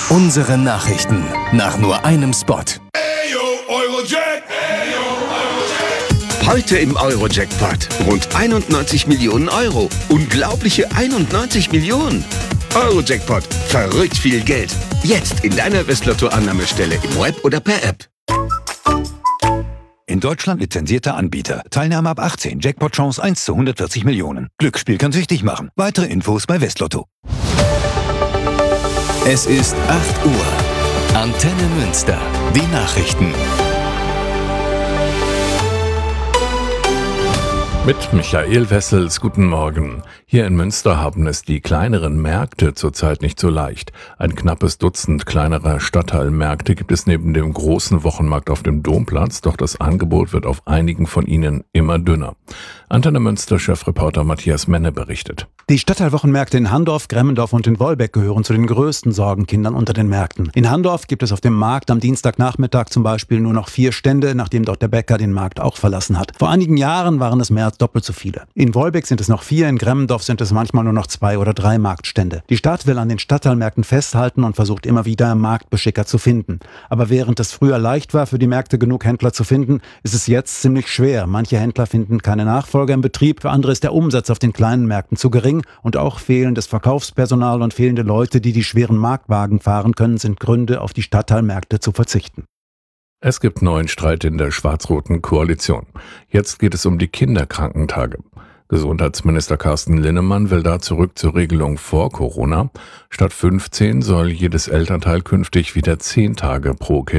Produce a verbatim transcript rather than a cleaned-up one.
Unsere Nachrichten nach nur einem Spot. Heute im Euro-Jackpot rund einundneunzig Millionen Euro. Unglaubliche einundneunzig Millionen. Euro-Jackpot. Verrückt viel Geld. Jetzt in deiner Westlotto-Annahmestelle im Web oder per App. In Deutschland lizenzierter Anbieter. Teilnahme ab achtzehn. Jackpot-Chance eins zu hundertvierzig Millionen. Glücksspiel kann süchtig machen. Weitere Infos bei Westlotto. Es ist acht Uhr. Antenne Münster. Die Nachrichten. Mit Michael Wessels, guten Morgen. Hier in Münster haben es die kleineren Märkte zurzeit nicht so leicht. Ein knappes Dutzend kleinerer Stadtteilmärkte gibt es neben dem großen Wochenmarkt auf dem Domplatz, doch das Angebot wird auf einigen von ihnen immer dünner. Antenne Münster-Chefreporter Matthias Menne berichtet. Die Stadtteilwochenmärkte in Handorf, Gremmendorf und in Wolbeck gehören zu den größten Sorgenkindern unter den Märkten. In Handorf gibt es auf dem Markt am Dienstagnachmittag zum Beispiel nur noch vier Stände, nachdem dort der Bäcker den Markt auch verlassen hat. Vor einigen Jahren waren es mehr als doppelt so viele. In Wolbeck sind es noch vier, in Gremmendorf sind es manchmal nur noch zwei oder drei Marktstände. Die Stadt will an den Stadtteilmärkten festhalten und versucht immer wieder Marktbeschicker zu finden. Aber während es früher leicht war, für die Märkte genug Händler zu finden, ist es jetzt ziemlich schwer. Manche Händler finden keine Nachfolger im Betrieb, für andere ist der Umsatz auf den kleinen Märkten zu gering und auch fehlendes Verkaufspersonal und fehlende Leute, die die schweren Marktwagen fahren können, sind Gründe, auf die Stadtteilmärkte zu verzichten. Es gibt neuen Streit in der schwarz-roten Koalition. Jetzt geht es um die Kinderkrankentage. Gesundheitsminister Carsten Linnemann will da zurück zur Regelung vor Corona. Statt fünfzehn soll jedes Elternteil künftig wieder zehn Tage pro Kind